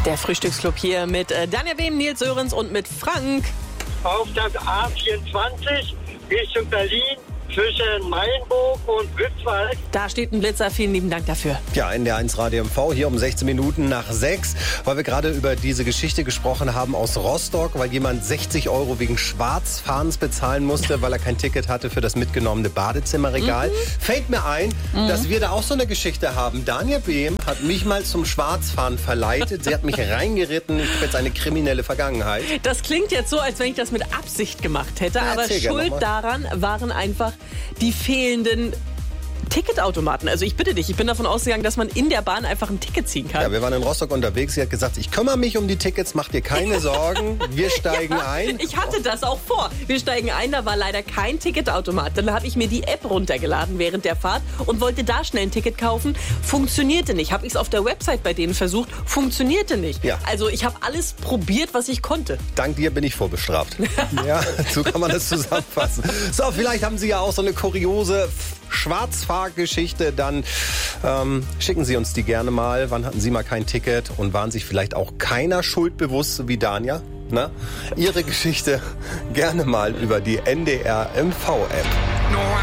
Der Frühstücksclub hier mit Daniel Behm, Nils Sörensen und mit Frank. Auf der A24 Richtung Berlin zwischen Mayenburg und Ritzwald. Da steht ein Blitzer, vielen lieben Dank dafür. Ja, NDR1 Radio MV hier um 16 Minuten nach 6, weil wir gerade über diese Geschichte gesprochen haben aus Rostock, weil jemand 60 € wegen Schwarzfahrens bezahlen musste, weil er kein Ticket hatte für das mitgenommene Badezimmerregal. Fällt mir ein, dass wir da auch so eine Geschichte haben. Daniel Behm hat mich mal zum Schwarzfahren verleitet. Sie hat mich reingeritten. Ich habe jetzt eine kriminelle Vergangenheit. Das klingt jetzt so, als wenn ich das mit Absicht gemacht hätte, Ja, aber Schuld daran waren einfach die fehlenden Ticketautomaten. Also ich bitte dich, ich bin davon ausgegangen, dass man in der Bahn einfach ein Ticket ziehen kann. Ja, wir waren in Rostock unterwegs. Sie hat gesagt, ich kümmere mich um die Tickets, mach dir keine Sorgen. Wir steigen ein. Ich hatte das auch vor. Wir steigen ein, da war leider kein Ticketautomat. Dann habe ich mir die App runtergeladen während der Fahrt und wollte da schnell ein Ticket kaufen. Funktionierte nicht. Habe ich es auf der Website bei denen versucht. Funktionierte nicht. Ja. Also ich habe alles probiert, was ich konnte. Dank dir bin ich vorbestraft. Ja, so kann man das zusammenfassen. So, vielleicht haben Sie ja auch so eine kuriose Schwarzfahrgeschichte, dann schicken Sie uns die gerne mal. Wann hatten Sie mal kein Ticket und waren sich vielleicht auch keiner schuldbewusst, so wie Dania? Na? Ihre Geschichte gerne mal über die NDR MV-App.